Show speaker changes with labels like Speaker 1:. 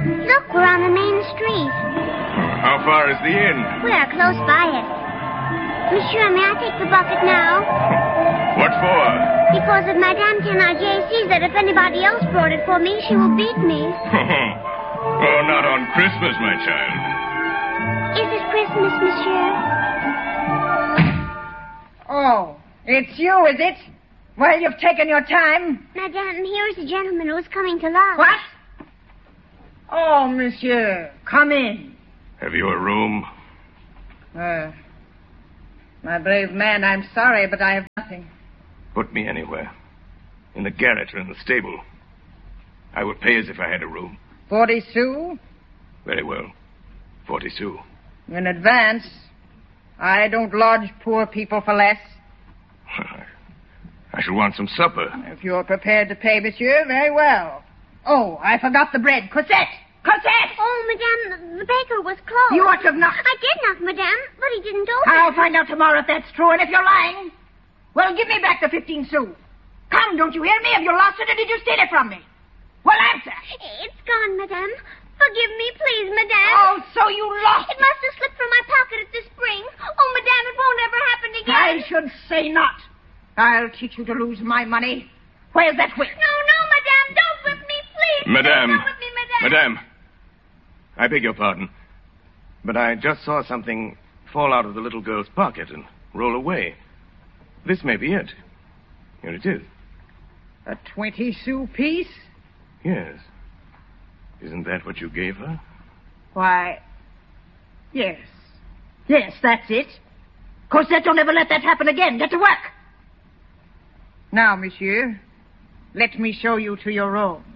Speaker 1: Look, we're on the main street.
Speaker 2: How far is the inn?
Speaker 1: We're close by it. Monsieur, may I take the bucket now?
Speaker 2: What for?
Speaker 1: Because if Madame Thénardier sees that if anybody else brought it for me, she will beat me.
Speaker 2: Oh, not on Christmas, my child.
Speaker 1: Is it Christmas, Monsieur?
Speaker 3: Oh, it's you, is it? Well, you've taken your time.
Speaker 1: Madame, here's a gentleman who's coming to lunch.
Speaker 3: What? Oh, monsieur, come in.
Speaker 2: Have you a room?
Speaker 3: My brave man, I'm sorry, but I have nothing.
Speaker 2: Put me anywhere. In the garret or in the stable. I would pay as if I had a room.
Speaker 3: 40 sous?
Speaker 2: Very well. 40 sous.
Speaker 3: In advance. I don't lodge poor people for less.
Speaker 2: I shall want some supper.
Speaker 3: If you're prepared to pay, monsieur, very well. Oh, I forgot the bread. Cosette! Cosette!
Speaker 1: Oh, Madame, the baker was closed.
Speaker 3: You ought to have knocked.
Speaker 1: I did knock, Madame, but he didn't open.
Speaker 3: I'll find out tomorrow if that's true, and if you're lying, well, give me back the 15 sous. Come, don't you hear me? Have you lost it, or did you steal it from me? Well, answer.
Speaker 1: It's gone, Madame. Forgive me, please, Madame.
Speaker 3: Oh, so you lost
Speaker 1: it. It must have slipped from my pocket at the spring. Oh, Madame, it won't ever happen again.
Speaker 3: I should say not. I'll teach you to lose my money. Where's that whip?
Speaker 1: No, Madame, don't whip me, please.
Speaker 2: Madame.
Speaker 1: Don't whip me, Madame.
Speaker 2: Madame. I beg your pardon, but I just saw something fall out of the little girl's pocket and roll away. This may be it. Here it is.
Speaker 3: A 20 sou piece?
Speaker 2: Yes. Isn't that what you gave her?
Speaker 3: Why, yes. Yes, that's it. Cosette, don't ever let that happen again. Get to work. Now, monsieur, let me show you to your room.